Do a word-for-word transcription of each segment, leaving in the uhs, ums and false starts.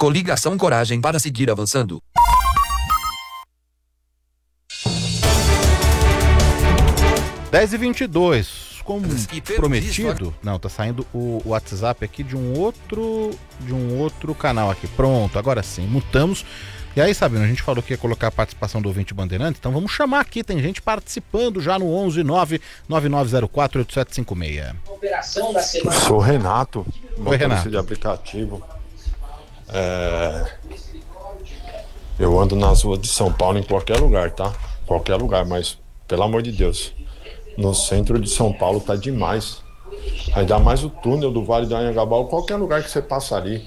Coligação Coragem para seguir avançando. dez e vinte e dois, como prometido, não, tá saindo o WhatsApp aqui de um outro de um outro canal aqui. Pronto, agora sim, mutamos. E aí, Sabino, a gente falou que ia colocar a participação do ouvinte Bandeirante, então vamos chamar aqui, tem gente participando já no onze nove nove nove zero quatro oito sete cinco seis. Sou Renato, Oi, Renato. de aplicativo. É... Eu ando nas ruas de São Paulo em qualquer lugar, tá? Qualquer lugar, mas pelo amor de Deus, no centro de São Paulo tá demais. Ainda mais o túnel do Vale do Anhangabaú, qualquer lugar que você passa ali.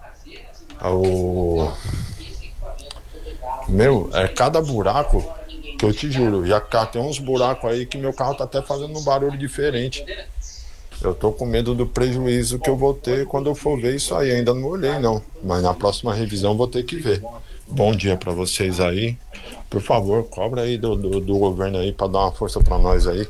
O... Meu, é cada buraco que eu te juro. Já tem uns buracos aí que meu carro tá até fazendo um barulho diferente. Eu tô com medo do prejuízo que eu vou ter quando eu for ver isso aí. Ainda não olhei não, mas na próxima revisão vou ter que ver. Bom dia pra vocês aí. Por favor, cobra aí do, do, do governo aí pra dar uma força pra nós aí.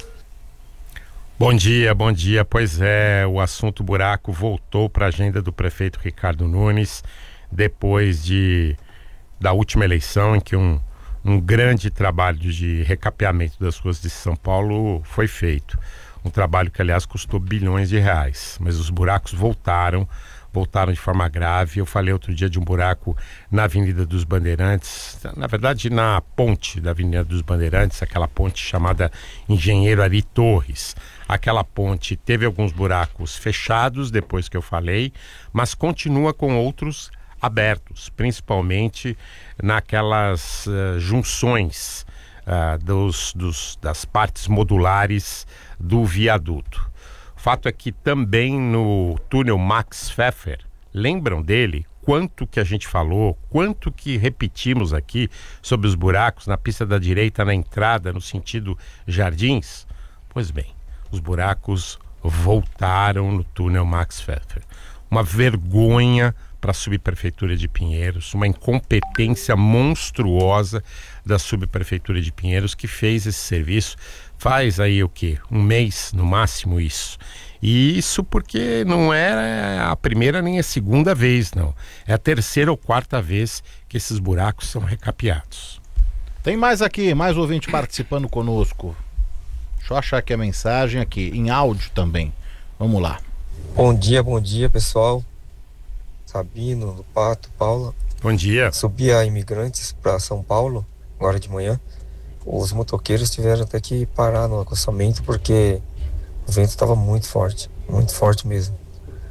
Bom dia, bom dia. Pois é, o assunto buraco voltou pra agenda do prefeito Ricardo Nunes depois de da última eleição, em que um, um grande trabalho de recapeamento das ruas de São Paulo foi feito. Um trabalho que, aliás, custou bilhões de reais. Mas os buracos voltaram, voltaram de forma grave. Eu falei outro dia de um buraco na Avenida dos Bandeirantes, na verdade na ponte da Avenida dos Bandeirantes, aquela ponte chamada Engenheiro Ari Torres. Aquela ponte teve alguns buracos fechados depois que eu falei, mas continua com outros abertos, principalmente naquelas uh, junções uh, dos, dos, das partes modulares do viaduto. O fato é que também no túnel Max Pfeffer, lembram dele? Quanto que a gente falou, quanto que repetimos aqui sobre os buracos na pista da direita, na entrada, no sentido Jardins? Pois bem, os buracos voltaram no túnel Max Pfeffer. Uma vergonha para a subprefeitura de Pinheiros, uma incompetência monstruosa da subprefeitura de Pinheiros, que fez esse serviço faz aí o quê? Um mês, no máximo, isso. E isso porque não é a primeira nem a segunda vez, não. É a terceira ou quarta vez que esses buracos são recapeados. Tem mais aqui, mais ouvinte participando conosco. Deixa eu achar aqui a mensagem aqui, em áudio também. Vamos lá. Bom dia, bom dia, pessoal. Sabino, Pato, Paula. Bom dia. Subi a Imigrantes para São Paulo, agora de manhã. Os motoqueiros tiveram até que parar no acostamento porque o vento estava muito forte, muito forte mesmo.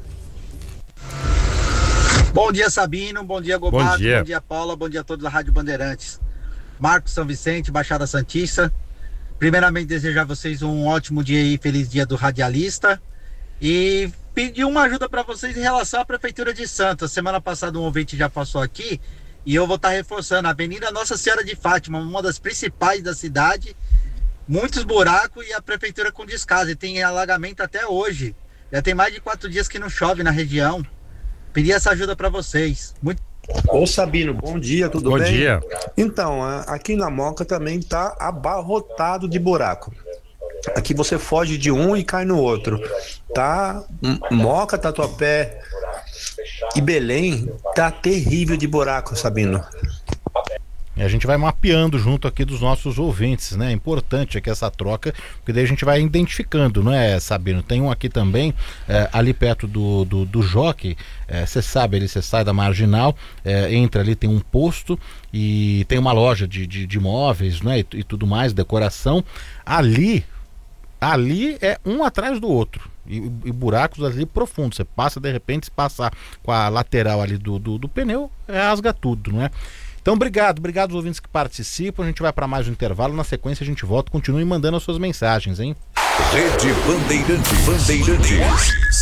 Bom dia, Sabino, bom dia, Gobato, bom dia. bom dia, Paula, bom dia a todos da Rádio Bandeirantes. Marcos São Vicente, Baixada Santista. Primeiramente, desejar a vocês um ótimo dia e feliz dia do radialista. E pedir uma ajuda para vocês em relação à Prefeitura de Santos. Semana passada um ouvinte já passou aqui e eu vou estar reforçando. A Avenida Nossa Senhora de Fátima, uma das principais da cidade, muitos buracos e a Prefeitura com descaso. E tem alagamento até hoje. Já tem mais de quatro dias que não chove na região. Pedir essa ajuda para vocês. Muito... Ô Sabino, bom dia, tudo bom bem? Bom dia. Então, aqui na Moca também tá abarrotado de buraco. Aqui você foge de um e cai no outro. Tá? Moca, Tatuapé e Belém tá terrível de buraco, Sabino. E a gente vai mapeando junto aqui dos nossos ouvintes, né? É importante aqui essa troca, porque daí a gente vai identificando, não é, Sabino? Tem um aqui também, é, ali perto do, do, do Jockey, você é, sabe, ali você sai da Marginal, é, entra ali, tem um posto e tem uma loja de, de, de móveis, né? E, e tudo mais, decoração. Ali, ali é um atrás do outro. E, e buracos ali profundos. Você passa, de repente, se passar com a lateral ali do, do, do pneu, rasga tudo, não é? Então, obrigado, obrigado aos ouvintes que participam. A gente vai para mais um intervalo. Na sequência, a gente volta. Continue mandando as suas mensagens, hein? Rede Bandeirantes. Bandeirantes.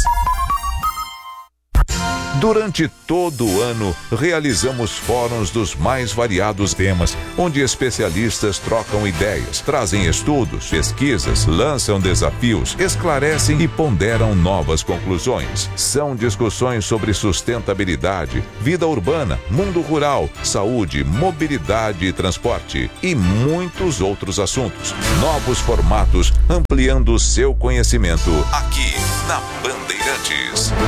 Durante todo o ano, realizamos fóruns dos mais variados temas, onde especialistas trocam ideias, trazem estudos, pesquisas, lançam desafios, esclarecem e ponderam novas conclusões. São discussões sobre sustentabilidade, vida urbana, mundo rural, saúde, mobilidade e transporte e muitos outros assuntos. Novos formatos, ampliando o seu conhecimento aqui na Bandeirantes.